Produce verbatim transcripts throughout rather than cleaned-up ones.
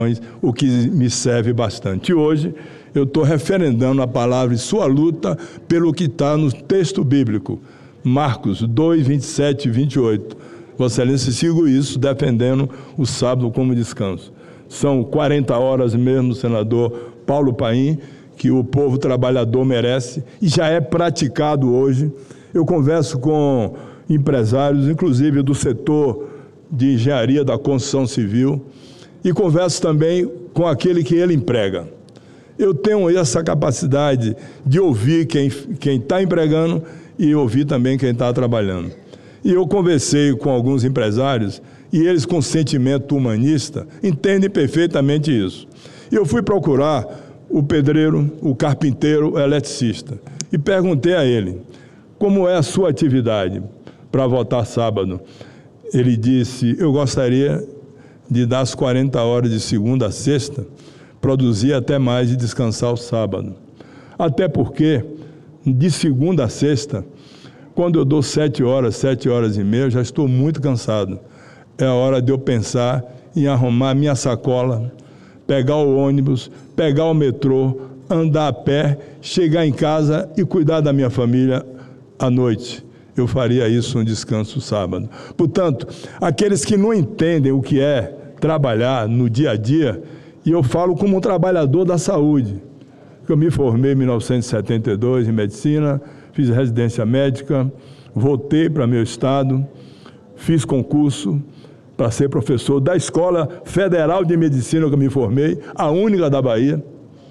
o que me serve bastante. E hoje eu estou referendando a palavra e sua luta pelo que está no texto bíblico, Marcos dois, vinte e sete e vinte e oito. Vossa Excelência, sigo isso, defendendo o sábado como descanso. São quarenta horas mesmo, senador Paulo Paim, que o povo trabalhador merece e já é praticado hoje. Eu converso com empresários, inclusive do setor de engenharia da construção civil, e converso também com aquele que ele emprega. Eu tenho essa capacidade de ouvir quem quem está empregando e ouvir também quem está trabalhando. E eu conversei com alguns empresários e eles, com sentimento humanista, entendem perfeitamente isso. E eu fui procurar o pedreiro, o carpinteiro, o eletricista e perguntei a ele como é a sua atividade para votar sábado. Ele disse: eu gostaria de dar as quarenta horas de segunda a sexta, produzir até mais e descansar o sábado. Até porque, de segunda a sexta, quando eu dou sete horas, sete horas e meia, eu já estou muito cansado. É a hora de eu pensar em arrumar minha sacola, pegar o ônibus, pegar o metrô, andar a pé, chegar em casa e cuidar da minha família à noite. Eu faria isso no descanso sábado. Portanto, aqueles que não entendem o que é trabalhar no dia a dia, e eu falo como um trabalhador da saúde. Eu me formei em mil novecentos e setenta e dois em medicina, fiz residência médica, voltei para meu estado, fiz concurso para ser professor da Escola Federal de Medicina que eu me formei, a única da Bahia,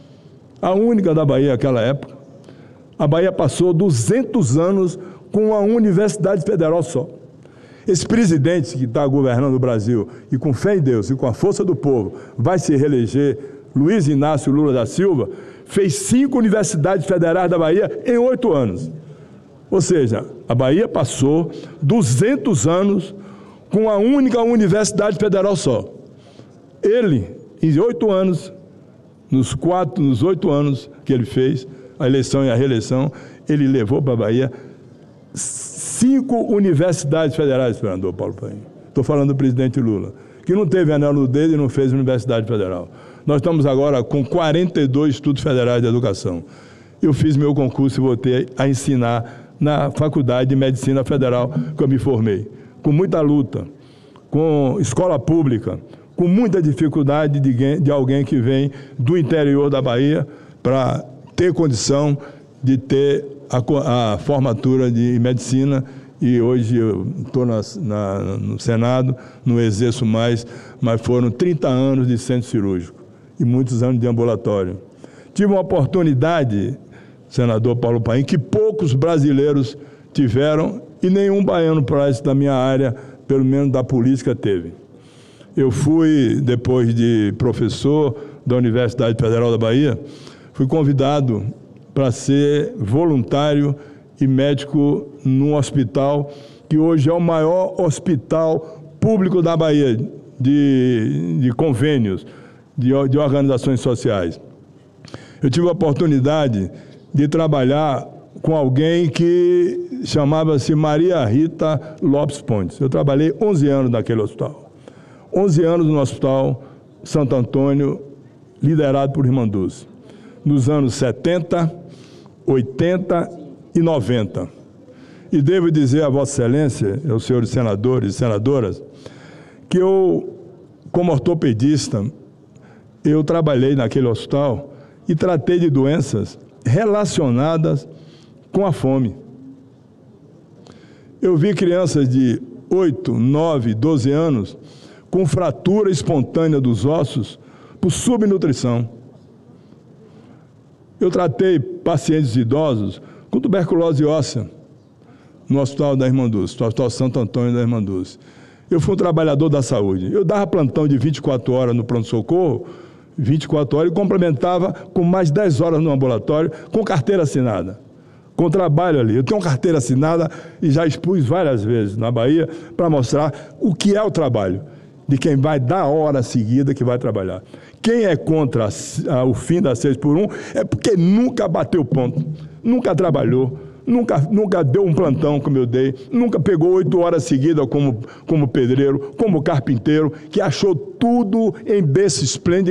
a única da Bahia naquela época. A Bahia passou duzentos anos com uma universidade federal só. Esse presidente que está governando o Brasil e com fé em Deus e com a força do povo vai se reeleger, Luiz Inácio Lula da Silva, fez cinco universidades federais da Bahia em oito anos. Ou seja, a Bahia passou duzentos anos com a única universidade federal só. Ele, em oito anos, nos quatro, nos oito anos que ele fez, a eleição e a reeleição, ele levou para a Bahia cinco universidades federais, senador Paulo Paim. Estou falando do presidente Lula, que não teve anel no dedo e não fez universidade federal. Nós estamos agora com quarenta e dois institutos federais de educação. Eu fiz meu concurso e voltei a ensinar na Faculdade de Medicina Federal que eu me formei. Com muita luta, com escola pública, com muita dificuldade de, de alguém que vem do interior da Bahia para ter condição de ter a, a formatura de medicina. E hoje eu estou na, na, no Senado, não exerço mais, mas foram trinta anos de centro cirúrgico e muitos anos de ambulatório. Tive uma oportunidade, senador Paulo Paim, que poucos brasileiros tiveram e nenhum baiano para isso da minha área, pelo menos da política, teve. Eu fui, depois de professor da Universidade Federal da Bahia, fui convidado para ser voluntário e médico num hospital que hoje é o maior hospital público da Bahia, de, de convênios, de, de organizações sociais. Eu tive a oportunidade de trabalhar com alguém que chamava-se Maria Rita Lopes Pontes. Eu trabalhei onze anos naquele hospital. onze anos no Hospital Santo Antônio, liderado por Irmã Dulce. Nos anos setenta, oitenta e noventa. E devo dizer a Vossa Excelência, aos senhores senadores e senadoras, que eu, como ortopedista, eu trabalhei naquele hospital e tratei de doenças relacionadas com a fome. Eu vi crianças de oito, nove, doze anos com fratura espontânea dos ossos por subnutrição. Eu tratei pacientes idosos com tuberculose óssea no Hospital da Irmã Dulce, no Hospital Santo Antônio da Irmã Dulce. Eu fui um trabalhador da saúde. Eu dava plantão de vinte e quatro horas no pronto-socorro, vinte e quatro horas, e complementava com mais dez horas no ambulatório, com carteira assinada, com trabalho ali. Eu tenho uma carteira assinada e já expus várias vezes na Bahia para mostrar o que é o trabalho de quem vai dar hora seguida que vai trabalhar. Quem é contra a, a, o fim das seis por um é porque nunca bateu ponto, nunca trabalhou, nunca, nunca deu um plantão como eu dei, nunca pegou oito horas seguidas como, como pedreiro, como carpinteiro, que achou tudo em berço esplêndido